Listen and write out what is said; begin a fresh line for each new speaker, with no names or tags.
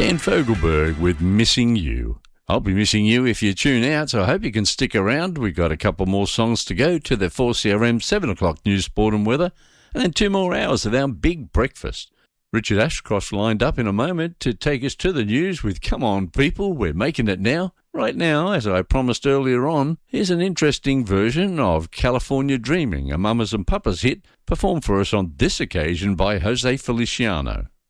Dan Fogelberg with Missing You. I'll be missing you if you tune out, so I hope you can stick around. We've got a couple more songs to go to the 4CRM 7 o'clock news, sport and weather, and then 2 more hours of our big breakfast. Richard Ashcroft's lined up in a moment to take us to the news with Come On People, We're Making It Now. Right now, as I promised earlier on, here's an interesting version of California Dreaming, a Mamas and Papas hit, performed for us on this occasion by Jose Feliciano.